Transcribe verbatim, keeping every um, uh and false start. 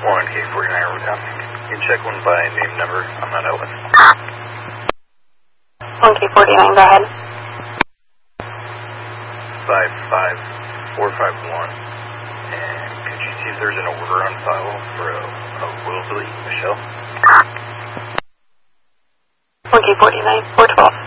one K forty-nine, over copy. You can check one by name number. I'm not Elvis. one K forty-nine, go ahead. five five four five one. And could you see if there's an order on file for a, a Willsley, Michelle? one K forty-nine, four twelve.